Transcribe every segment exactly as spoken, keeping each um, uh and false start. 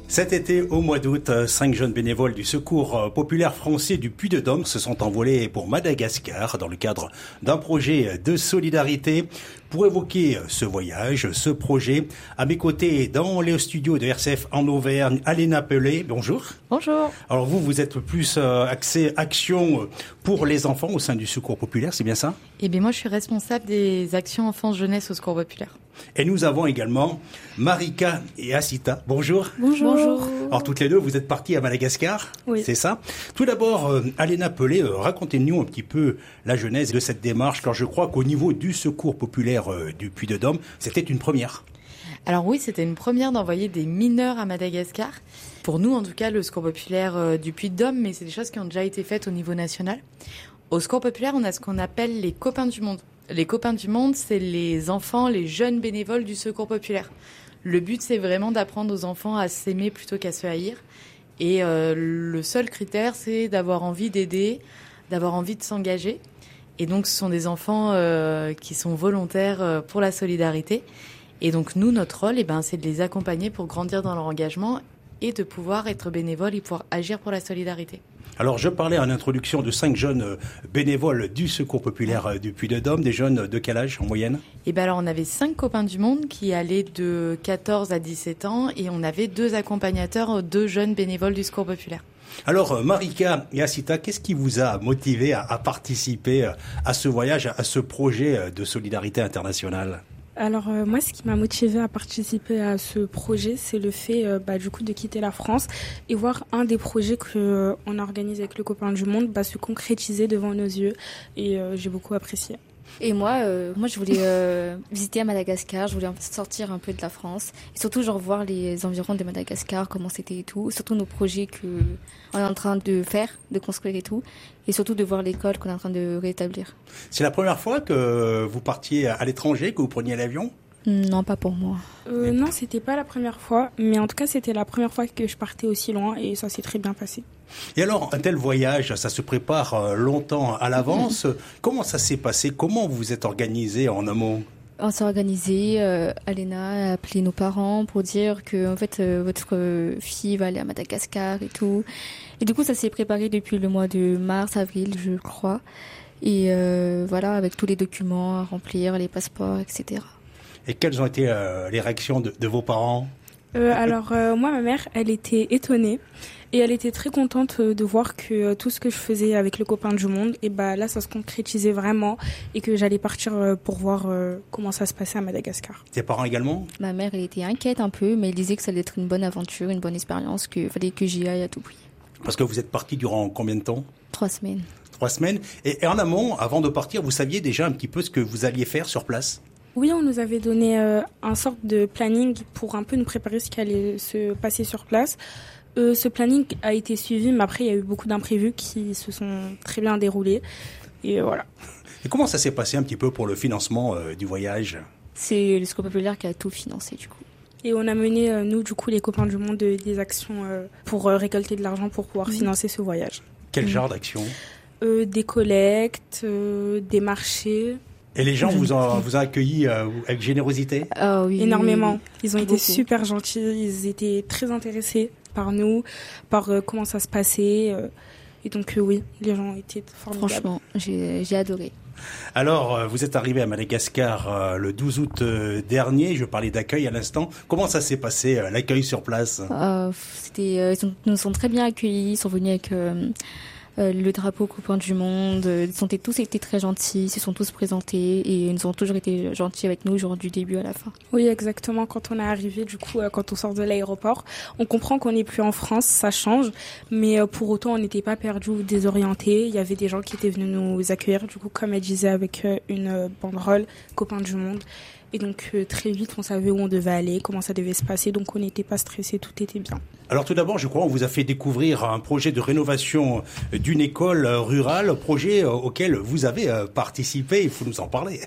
Cet été, au mois d'août, cinq jeunes bénévoles du Secours populaire français du Puy-de-Dôme se sont envolés pour Madagascar dans le cadre d'un projet de solidarité. Pour évoquer ce voyage, ce projet, à mes côtés, dans les studios de R C F en Auvergne, Alena Pelé, bonjour. Bonjour. Alors vous, vous êtes plus axé action pour les enfants au sein du Secours populaire, c'est bien ça? Eh bien moi, je suis responsable des actions enfance-jeunesse au Secours populaire. Et nous avons également Marika et Asita. Bonjour. Bonjour. Bonjour. Alors toutes les deux, vous êtes parties à Madagascar, oui. C'est ça? Tout d'abord, euh, Alena Pelé, euh, racontez-nous un petit peu la genèse de cette démarche, car je crois qu'au niveau du Secours populaire euh, du Puy-de-Dôme, c'était une première. Alors oui, c'était une première d'envoyer des mineurs à Madagascar. Pour nous, en tout cas, le Secours populaire euh, du Puy-de-Dôme, mais c'est des choses qui ont déjà été faites au niveau national. Au Secours populaire, on a ce qu'on appelle les copains du monde. Les copains du monde, c'est les enfants, les jeunes bénévoles du Secours populaire. Le but, c'est vraiment d'apprendre aux enfants à s'aimer plutôt qu'à se haïr. Et euh, le seul critère, c'est d'avoir envie d'aider, d'avoir envie de s'engager. Et donc, ce sont des enfants euh, qui sont volontaires pour la solidarité. Et donc, nous, notre rôle, eh ben, c'est de les accompagner pour grandir dans leur engagement et de pouvoir être bénévoles et pouvoir agir pour la solidarité. Alors, je parlais en introduction de cinq jeunes bénévoles du Secours populaire du Puy-de-Dôme. Des jeunes de quel âge en moyenne? Eh ben alors, on avait cinq copains du monde qui allaient de quatorze à dix-sept ans et on avait deux accompagnateurs, deux jeunes bénévoles du Secours populaire. Alors, Marika et Asita, qu'est-ce qui vous a motivé à, à participer à ce voyage, à ce projet de solidarité internationale? Alors euh, moi, ce qui m'a motivée à participer à ce projet, c'est le fait euh, bah, du coup de quitter la France et voir un des projets qu'on euh, organise avec le Copain du Monde bah, se concrétiser devant nos yeux et euh, j'ai beaucoup apprécié. Et moi, euh, moi, je voulais euh, visiter à Madagascar, je voulais sortir un peu de la France et surtout genre voir les environs de Madagascar, comment c'était et tout, surtout nos projets que on est en train de faire, de construire et tout, et surtout de voir l'école qu'on est en train de rétablir. C'est la première fois que vous partiez à l'étranger, que vous preniez l'avion ? Non, pas pour moi. Euh, non, c'était pas la première fois, mais en tout cas, c'était la première fois que je partais aussi loin et ça s'est très bien passé. Et alors, un tel voyage, ça se prépare longtemps à l'avance. Comment ça s'est passé? Comment vous vous êtes organisé en amont? On s'est organisé, euh, Alena a appelé nos parents pour dire que en fait euh, votre fille va aller à Madagascar et tout. Et du coup, ça s'est préparé depuis le mois de mars, avril, je crois. Et euh, voilà, avec tous les documents à remplir, les passeports, et cetera. Et quelles ont été euh, les réactions de, de vos parents? euh, Alors, euh, moi, ma mère, elle était étonnée. Et elle était très contente de voir que tout ce que je faisais avec le Copain du Monde, et bah là, ça se concrétisait vraiment et que j'allais partir pour voir comment ça se passait à Madagascar. Tes parents également? Ma mère, elle était inquiète un peu, mais elle disait que ça allait être une bonne aventure, une bonne expérience, qu'il fallait que j'y aille à tout prix. Parce que vous êtes partis durant combien de temps? Trois semaines. Trois semaines. Et, et en amont, avant de partir, vous saviez déjà un petit peu ce que vous alliez faire sur place? Oui, on nous avait donné euh, un sorte de planning pour un peu nous préparer ce qui allait se passer sur place. Euh, ce planning a été suivi, mais après, il y a eu beaucoup d'imprévus qui se sont très bien déroulés. Et euh, voilà. Et comment ça s'est passé un petit peu pour le financement euh, du voyage? C'est le Secours populaire qui a tout financé, du coup. Et on a mené, euh, nous, du coup, les Copains du Monde, euh, des actions euh, pour euh, récolter de l'argent pour pouvoir mmh. financer ce voyage. Quel mmh. genre d'actions? euh, Des collectes, euh, des marchés. Et les gens vous ont, vous ont accueilli euh, avec générosité? Ah oui. Énormément. Ils ont Beaucoup. été super gentils, ils étaient très intéressés par nous, par euh, comment ça se passait. Euh, et donc euh, oui, les gens étaient formidables. Franchement, j'ai, j'ai adoré. Alors, euh, vous êtes arrivé à Madagascar euh, le douze août euh, dernier. Je parlais d'accueil à l'instant. Comment ça s'est passé, euh, l'accueil sur place? euh, c'était, euh, Ils ont, nous sont très bien accueillis. Ils sont venus avec euh, euh, le drapeau Copain du Monde. Ils ont tous été très gentils. Ils se sont tous présentés et ils ont toujours été gentils avec nous, genre du début à la fin. Oui, exactement. Quand on est arrivé, du coup, euh, quand on sort de l'aéroport, on comprend qu'on n'est plus en France, ça change. Mais euh, pour autant, on n'était pas perdus ou désorientés. Il y avait des gens qui étaient venus nous accueillir, du coup, comme elle disait, avec euh, une euh, banderole Copain du Monde. Et donc, euh, très vite, on savait où on devait aller, comment ça devait se passer. Donc, on n'était pas stressés, tout était bien. Alors, tout d'abord, je crois, on vous a fait découvrir un projet de rénovation d'une école rurale, projet auquel vous avez participé. Il faut nous en parler.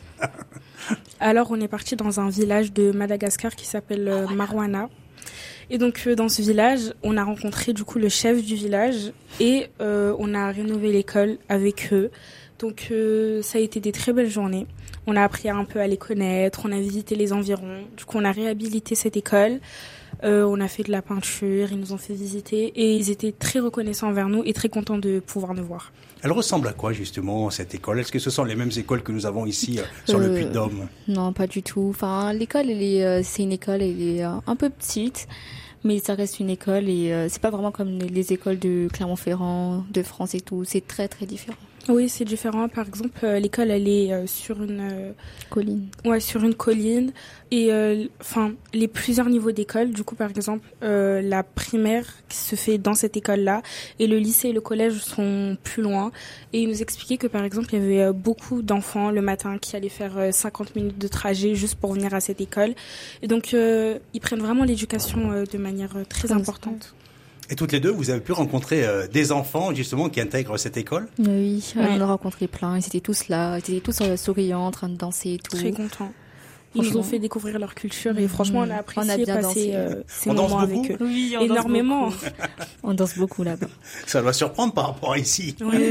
Alors, on est parti dans un village de Madagascar qui s'appelle euh, Marouana. Et donc, euh, dans ce village, on a rencontré, du coup, le chef du village et euh, on a rénové l'école avec eux. Donc, euh, ça a été des très belles journées. On a appris un peu à les connaître, on a visité les environs. Du coup, on a réhabilité cette école. Euh, on a fait de la peinture, ils nous ont fait visiter et ils étaient très reconnaissants envers nous et très contents de pouvoir nous voir. Elle ressemble à quoi justement cette école? Est-ce que ce sont les mêmes écoles que nous avons ici euh, sur euh, le Puy-de-Dôme? Non, pas du tout. Enfin, l'école, elle est, euh, c'est une école, elle est euh, un peu petite, mais ça reste une école et euh, c'est pas vraiment comme les écoles de Clermont-Ferrand, de France et tout. C'est très très différent. Oui, c'est différent. Par exemple, euh, l'école, elle est euh, sur une euh, colline. Ouais, sur une colline. Et enfin, euh, les plusieurs niveaux d'école. Du coup, par exemple, euh, la primaire qui se fait dans cette école-là, et le lycée et le collège sont plus loin. Et ils nous expliquaient que, par exemple, il y avait euh, beaucoup d'enfants le matin qui allaient faire euh, cinquante minutes de trajet juste pour venir à cette école. Et donc, euh, ils prennent vraiment l'éducation euh, de manière euh, très importante. Et toutes les deux, vous avez pu rencontrer euh, des enfants, justement, qui intègrent cette école? Oui, on ouais. en a rencontré plein. Ils étaient tous là, ils étaient tous euh, souriants, en train de danser et tout. Très contents. Ils nous ont fait découvrir leur culture et franchement, on a apprécié on a passer dansé. Euh, ces on moments danse beaucoup avec eux. Oui, on énormément. Danse on danse beaucoup là-bas. Ça doit surprendre par rapport à ici. Oui.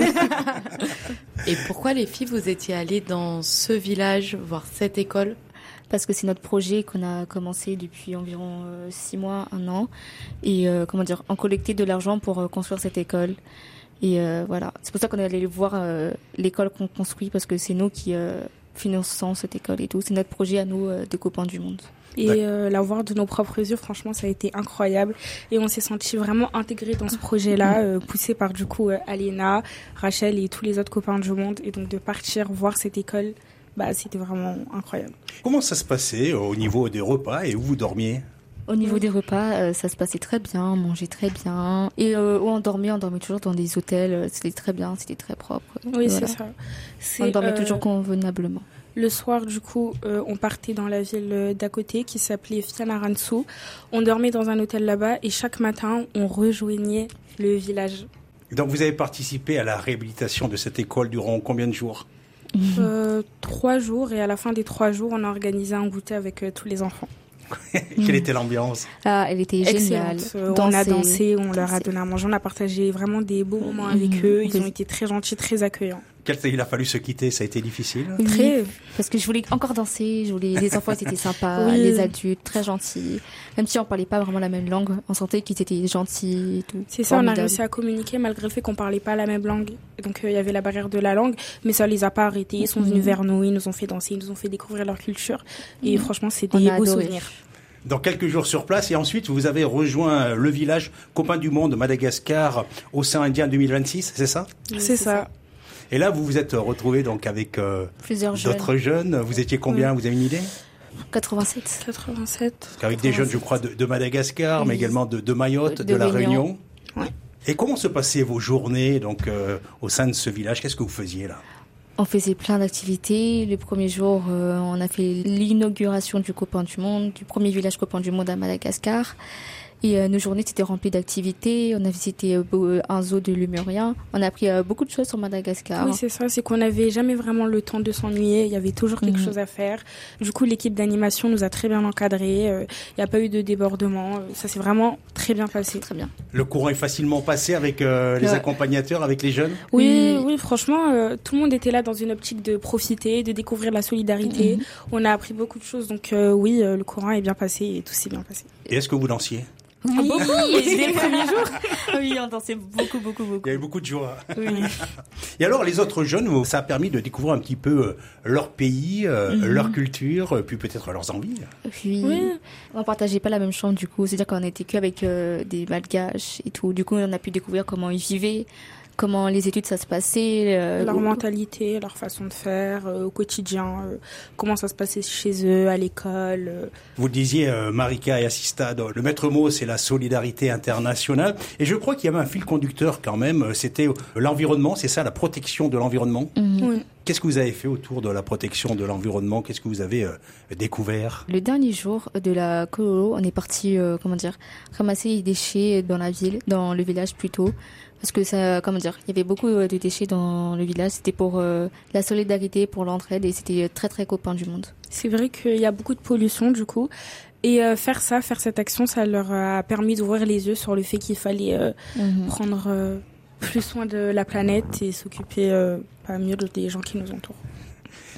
Et pourquoi les filles, vous étiez allées dans ce village, voir cette école? Parce que c'est notre projet qu'on a commencé depuis environ euh, six mois, un an, et euh, comment dire, en collecter de l'argent pour euh, construire cette école. Et euh, voilà, c'est pour ça qu'on est allé voir euh, l'école qu'on construit, parce que c'est nous qui euh, finançons cette école et tout. C'est notre projet à nous euh, de copains du monde. Et euh, la voir de nos propres yeux, franchement, ça a été incroyable. Et on s'est sentis vraiment intégrés dans ce projet-là, euh, poussés par du coup euh, Alena, Rachel et tous les autres copains du monde. Et donc de partir voir cette école, bah, c'était vraiment incroyable. Comment ça se passait au niveau des repas et où vous dormiez? Au niveau des repas, euh, ça se passait très bien, on mangeait très bien. Et euh, où on dormait, on dormait toujours dans des hôtels, c'était très bien, c'était très propre. Oui, voilà. c'est ça. C'est, on dormait euh, toujours convenablement. Le soir, du coup, euh, on partait dans la ville d'à côté qui s'appelait Fianarantsoa. On dormait dans un hôtel là-bas et chaque matin, on rejoignait le village. Donc vous avez participé à la réhabilitation de cette école durant combien de jours? Euh, trois jours et à la fin des trois jours, on a organisé un goûter avec euh, tous les enfants. Quelle était l'ambiance? Ah, elle était géniale. Euh, on a dansé, on leur a donné à manger, on a partagé vraiment des beaux moments avec mmh. eux. Ils ont été très gentils, très accueillants. Il a fallu se quitter, ça a été difficile? Oui, très. Parce que je voulais encore danser, je voulais... les enfants étaient sympas, oui. Les adultes très gentils. Même si on parlait pas vraiment la même langue, on sentait qu'ils étaient gentils et tout. C'est ça, formidable. On a réussi à communiquer malgré le fait qu'on parlait pas la même langue. Donc il euh, y avait la barrière de la langue, mais ça les a pas arrêtés. Ils sont venus mmh. vers nous, ils nous ont fait danser, ils nous ont fait découvrir leur culture. Et mmh. franchement, c'était des beaux souvenirs. Dans quelques jours sur place, et ensuite vous avez rejoint le village Copains du Monde Madagascar Océan Indien deux mille vingt-six, c'est ça? Oui, c'est, c'est ça. ça. Et là, vous vous êtes retrouvés donc avec euh, plusieurs d'autres jeunes. jeunes. Vous étiez combien? Oui. Vous avez une idée? quatre-vingt-sept. quatre-vingt-sept. Avec des jeunes, je crois, de, de Madagascar, oui. mais également de, de Mayotte, de, de, de la Réunion. Réunion. Ouais. Et comment se passaient vos journées donc euh, au sein de ce village? Qu'est-ce que vous faisiez là? On faisait plein d'activités. Le premier jour, euh, on a fait l'inauguration du Copain du Monde, du premier village Copain du Monde à Madagascar. Et euh, nos journées, c'était rempli d'activités. On a visité euh, un zoo de Lémurien. On a appris euh, beaucoup de choses sur Madagascar. Oui, c'est ça. C'est qu'on n'avait jamais vraiment le temps de s'ennuyer. Il y avait toujours quelque mmh. chose à faire. Du coup, l'équipe d'animation nous a très bien encadrés. Il euh, n'y a pas eu de débordement. Ça s'est vraiment très bien passé. Très bien. Le courant est facilement passé avec euh, les ouais. accompagnateurs, avec les jeunes? Oui, oui, oui franchement, euh, tout le monde était là dans une optique de profiter, de découvrir la solidarité. Mmh. On a appris beaucoup de choses. Donc euh, oui, euh, le courant est bien passé et tout s'est bien passé. Et est-ce que vous dansiez? Oui, ah, beaucoup, dès le premier jour. Oui, on dansait beaucoup, beaucoup, beaucoup. Il y avait beaucoup de joie. Oui. Et alors, les autres jeunes, ça a permis de découvrir un petit peu leur pays, mm-hmm. leur culture, puis peut-être leurs envies. Oui. oui. On partageait pas la même chambre, du coup. C'est-à-dire qu'on n'était qu'avec euh, des Malgaches et tout. Du coup, on a pu découvrir comment ils vivaient, comment les études ça se passait. Euh, leur au... mentalité, leur façon de faire euh, au quotidien, euh, comment ça se passait chez eux, à l'école. Euh. Vous le disiez, euh, Marika et Assista, le maître mot, c'est la solidarité internationale. Et je crois qu'il y avait un fil conducteur quand même, c'était l'environnement, c'est ça, la protection de l'environnement. Mmh. Oui. Qu'est-ce que vous avez fait autour de la protection de l'environnement? Qu'est-ce que vous avez euh, découvert? Le dernier jour de la Kololo, on est parti, euh, comment dire, ramasser les déchets dans la ville, dans le village plutôt. Parce que ça, comment dire, il y avait beaucoup de déchets dans le village. C'était pour euh, la solidarité, pour l'entraide, et c'était très très copain du monde. C'est vrai qu'il y a beaucoup de pollution du coup, et euh, faire ça, faire cette action, ça leur a permis d'ouvrir les yeux sur le fait qu'il fallait euh, mmh. prendre euh, plus soin de la planète et s'occuper euh, pas mieux des gens qui nous entourent.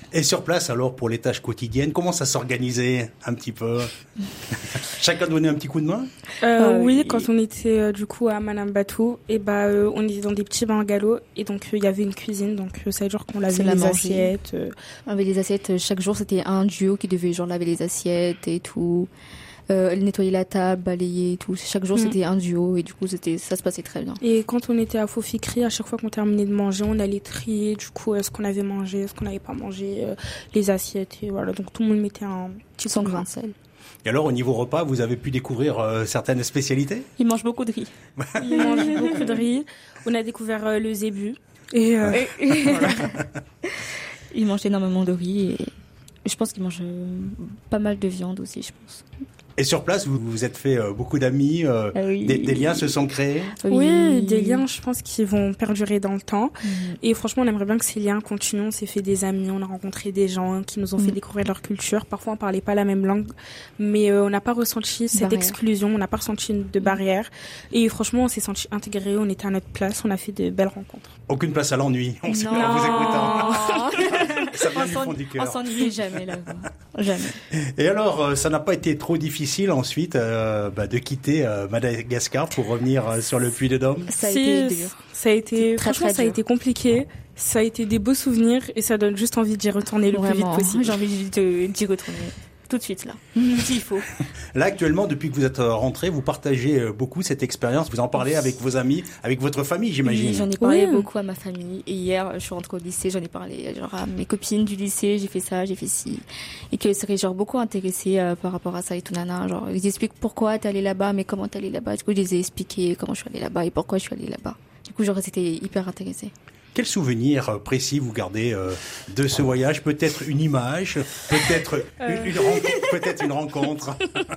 Et sur place, alors, pour les tâches quotidiennes, comment ça s'organisait un petit peu? Chacun donnait un petit coup de main? euh, Ah, Oui, et- quand on était euh, du coup à Madame Batou, et bah, euh, on était dans des petits bungalows et donc il euh, y avait une cuisine, donc euh, ça veut dire qu'on lavait C'est la les manger. assiettes. euh. Avec les assiettes, chaque jour, c'était un duo qui devait genre laver les assiettes et tout. Euh, nettoyer la table, balayer et tout. Chaque jour, Mm. c'était un duo et du coup, c'était, ça se passait très bien. Et quand on était à Faux Fikri, à chaque fois qu'on terminait de manger, on allait trier du coup euh, ce qu'on avait mangé, ce qu'on n'avait pas mangé, euh, les assiettes et voilà. Donc tout le monde mettait un petit Sans coup de grain main. de sel. Et alors, au niveau repas, vous avez pu découvrir euh, certaines spécialités? Il mange beaucoup de riz. Ils mangent beaucoup de riz. On a découvert euh, le zébu. Et euh, Il mange énormément de riz et je pense qu'il mange euh, pas mal de viande aussi, je pense. Et sur place, vous vous êtes fait euh, beaucoup d'amis, euh, Ah oui. des, des liens se sont créés? oui, des liens, je pense, qui vont perdurer dans le temps. Mhm. Et franchement, on aimerait bien que ces liens continuent. On s'est fait des amis, on a rencontré des gens qui nous ont fait Mm. découvrir leur culture. Parfois, on parlait pas la même langue, mais euh, on n'a pas ressenti cette Barrière. exclusion, on n'a pas ressenti de barrière. Et franchement, on s'est senti intégrés, on était à notre place, on a fait de belles rencontres. Aucune place à l'ennui, on sait Non. en vous écoutant. Ça vient On du s'en- fond du on cœur. s'ennuyait jamais là-bas. Jamais. Et alors, euh, ça n'a pas été trop difficile ensuite euh, bah, de quitter euh, Madagascar pour revenir euh, sur le Puy-de-Dôme? Ça a Si, été dur. Ça a été, Très, franchement, très ça a dur. été compliqué. Ça a été des beaux souvenirs et ça donne juste envie d'y retourner le plus Vraiment, vite possible. j'ai envie de- d'y retourner tout de suite là. S'il faut. Là, actuellement, depuis que vous êtes euh, rentré, vous partagez euh, beaucoup cette expérience, vous en parlez avec vos amis, avec votre famille, Oui, j'imagine. j'en ai parlé Oui. beaucoup à ma famille. Et hier, je suis rentrée au lycée, j'en ai parlé genre à mes copines du lycée, j'ai fait ça, j'ai fait ci. Et qu'elles seraient genre beaucoup intéressées euh, par rapport à ça et tout nana. Genre, ils expliquent pourquoi t'es allée là-bas, mais comment t'es allée là-bas. Du coup, je les ai expliqué comment je suis allée là-bas et pourquoi je suis allée là-bas. Du coup, j'aurais été hyper intéressée. Quel souvenir euh, précis vous gardez euh, de ce voyage? Peut-être une image, peut-être Euh. une, une rencontre, peut-être une rencontre.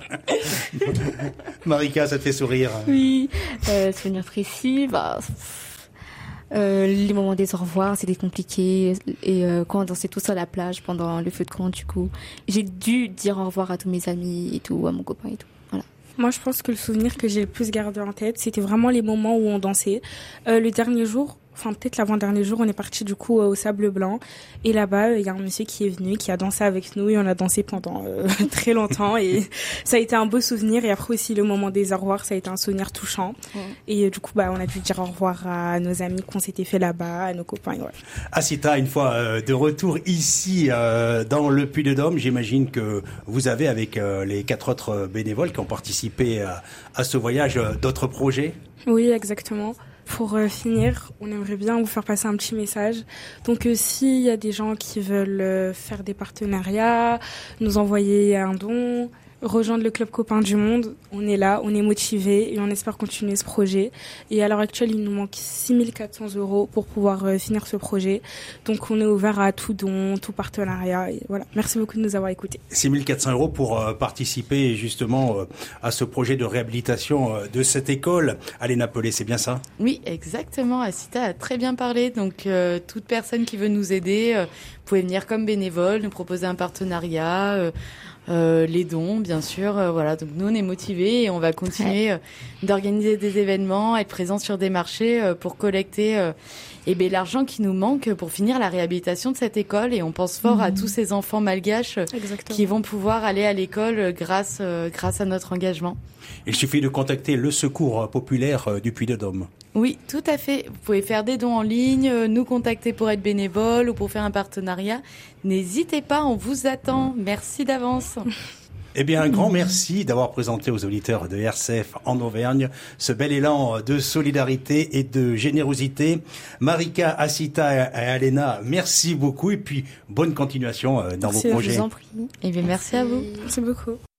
Marika, ça te fait sourire? Oui, euh, souvenir précis, bah, pff, euh, les moments des au revoir, c'était compliqué. Et euh, quand on dansait tous à la plage pendant le feu de camp, du coup, j'ai dû dire au revoir à tous mes amis et tout, à mon copain et tout. Voilà. Moi, je pense que le souvenir que j'ai le plus gardé en tête, c'était vraiment les moments où on dansait. Euh, le dernier jour, enfin peut-être l'avant-dernier jour, on est parti du coup euh, au Sable Blanc. Et là-bas, il y a un monsieur qui est venu, qui a dansé avec nous et on a dansé pendant euh, très longtemps. Et ça a été un beau souvenir. Et après aussi, le moment des au revoir, ça a été un souvenir touchant. Ouais. Et euh, du coup, bah, on a dû dire au revoir à nos amis qu'on s'était fait là-bas, à nos copains. Et voilà. Asita, une fois euh, de retour ici euh, dans le Puy-de-Dôme, j'imagine que vous avez avec euh, les quatre autres bénévoles qui ont participé à, à ce voyage euh, d'autres projets. Oui, exactement. Pour euh, finir, on aimerait bien vous faire passer un petit message. Donc, euh, s'il y a des gens qui veulent euh, faire des partenariats, nous envoyer un don, rejoindre le Club Copain du Monde, on est là, on est motivés et on espère continuer ce projet. Et à l'heure actuelle, il nous manque six mille quatre cents euros pour pouvoir euh, finir ce projet. Donc, on est ouvert à tout don, tout partenariat. Et voilà. Merci beaucoup de nous avoir écoutés. six mille quatre cents euros pour euh, participer justement euh, à ce projet de réhabilitation euh, de cette école. Alena Pelé, c'est bien ça? Oui, exactement. Asita a très bien parlé. Donc, euh, toute personne qui veut nous aider, euh, vous pouvez venir comme bénévole, nous proposer un partenariat, euh, euh, les dons, bien sûr. Euh, voilà. Donc, nous, on est motivés et on va continuer euh, d'organiser des événements, être présents sur des marchés euh, pour collecter euh, eh bien, l'argent qui nous manque pour finir la réhabilitation de cette école. Et on pense fort à tous ces enfants malgaches euh, Exactement. qui vont pouvoir aller à l'école euh, grâce, euh, grâce à notre engagement. Il suffit de contacter le secours populaire euh, du Puy-de-Dôme. Oui, tout à fait. Vous pouvez faire des dons en ligne, euh, nous contacter pour être bénévole ou pour faire un partenariat. N'hésitez pas, on vous attend. Merci d'avance. Eh bien, un grand merci d'avoir présenté aux auditeurs de R C F en Auvergne ce bel élan de solidarité et de générosité. Marika, Asita et Alena, merci beaucoup et puis bonne continuation euh, dans Merci, vos je projets. Je vous en prie. Eh bien, merci à vous. Merci beaucoup.